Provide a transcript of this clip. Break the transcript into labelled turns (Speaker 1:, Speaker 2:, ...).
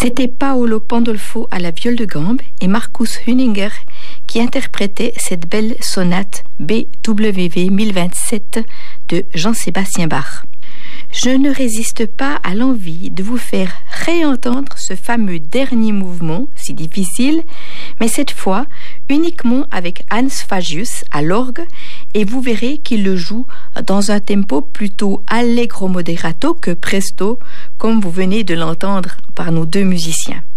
Speaker 1: C'était Paolo Pandolfo à la viole de gambe et Markus Hüninger qui interprétaient cette belle sonate BWV 1027 de Jean-Sébastien Bach. Je ne résiste pas à l'envie de vous faire réentendre ce fameux dernier mouvement, si difficile, mais cette fois uniquement avec Hans Fagius à l'orgue, et vous verrez qu'il le joue dans un tempo plutôt allegro moderato que presto, comme vous venez de l'entendre par nos deux musiciens.